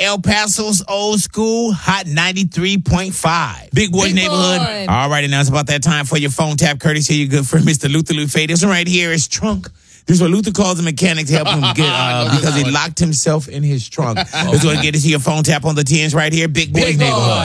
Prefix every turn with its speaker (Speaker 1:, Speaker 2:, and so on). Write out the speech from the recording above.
Speaker 1: El Paso's old school, Hot 93.5. Big Boy's
Speaker 2: Big
Speaker 1: Neighborhood.
Speaker 2: Boy.
Speaker 1: All right, and now it's about that time for your phone tap, courtesy of your good friend, Mr. Luther Lufay. This one right here is Trunk. This is what Luther calls the mechanic to help him get, because he locked himself in his trunk. This is what get to see your phone tap on the 10s right here. Big Boy's
Speaker 2: Big Boy.
Speaker 1: Neighborhood.